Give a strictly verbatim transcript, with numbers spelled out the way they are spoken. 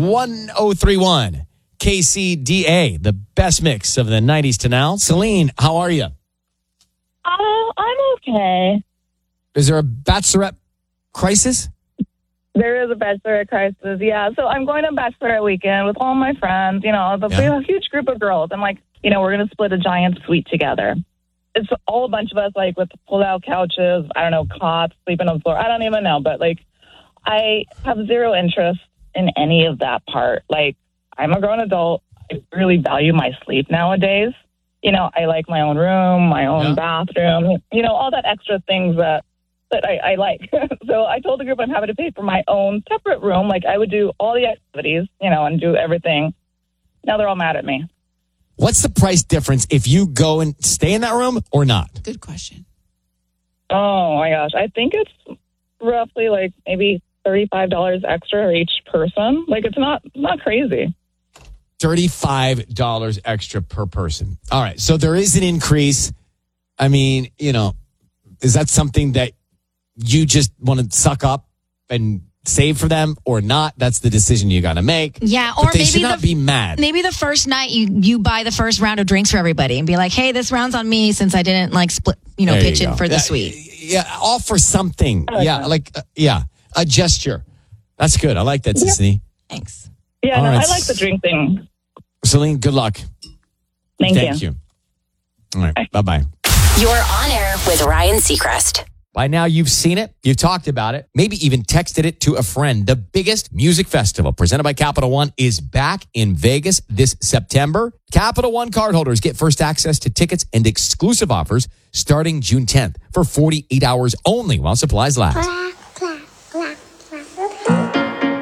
one oh three point one K C D A, the best mix of the nineties to now. Celine, how are you? Oh, I'm okay. Is there a bachelorette crisis? There is a bachelorette crisis, yeah. So I'm going to bachelorette weekend with all my friends. You know, the, Yeah. we have a huge group of girls. I'm like, you know, we're going to split a giant suite together. It's all a bunch of us, like, with pull-out couches, I don't know, cots, sleeping on the floor. I don't even know. But, like, I have zero interest in any of that part. Like, I'm a grown adult. I really value my sleep nowadays. You know, I like my own room, my own Yeah. bathroom, you know, all that extra things that that I, I like. So I told the group I'm happy to pay for my own separate room. Like, I would do all the activities, you know, and do everything. Now they're all mad at me. What's the price difference if you go and stay in that room or not? Good question. Oh, my gosh. I think it's roughly like maybe thirty-five dollars extra each person. Like, it's not not crazy. thirty-five dollars extra per person. All right. So there is an increase. I mean, you know, is that something that you just want to suck up and save for them or not? That's the decision you got to make. Yeah, But or they maybe should not the, be mad. maybe the first night you you buy the first round of drinks for everybody and be like, hey, this round's on me since I didn't like split, you know, There pitch you in go. for the Yeah, suite. Yeah, offer something. I like yeah, that. like, uh, yeah, a gesture. That's good. I like that, Yeah. Sissany. Thanks. Yeah, All no, right. I like the drink thing. Celine, good luck. Thank, Thank you. you. All right. Bye-bye. You're on air with Ryan Seacrest. By now, you've seen it, you've talked about it, maybe even texted it to a friend. The biggest music festival presented by Capital One is back in Vegas this September. Capital One cardholders get first access to tickets and exclusive offers starting June tenth for forty-eight hours only while supplies last.